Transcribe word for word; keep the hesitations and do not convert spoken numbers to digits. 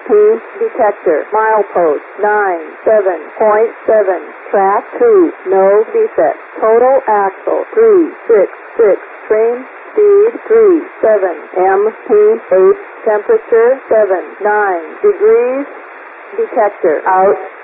P detector. Milepost nine seven point seven. Track two. No defect. Total axle three six six. Train speed three seven. M P eight. Temperature seven nine degrees. Detector out.